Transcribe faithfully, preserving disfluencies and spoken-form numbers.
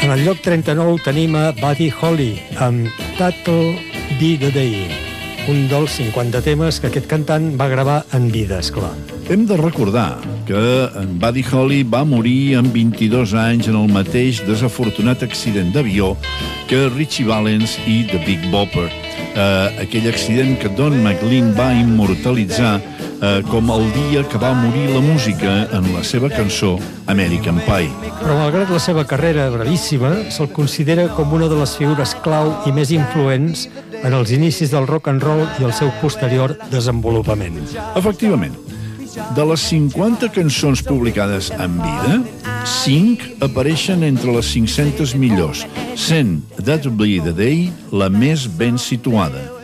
En el lloc trenta-nou tenim a Buddy Holly amb That'll Be the Day, un dels cinquanta temes que aquest cantant va gravar en vida, esclar. Hem de recordar que en Buddy Holly va morir amb vint-i-dos anys en el mateix desafortunat accident d'avió que Ritchie Valens i The Big Bopper. Eh, aquell accident que Don McLean va immortalitzar eh, com el dia que va morir la música en la seva cançó American Pie. Però malgrat la seva carrera brevíssima, se'l considera com una de les figures clau i més influents en els inicis del rock and roll i el seu posterior desenvolupament. Efectivament, de les cinquanta cançons publicades en vida, cinc apareixen entre les cinc-centes millors, sent That'll Be the Day la més ben situada.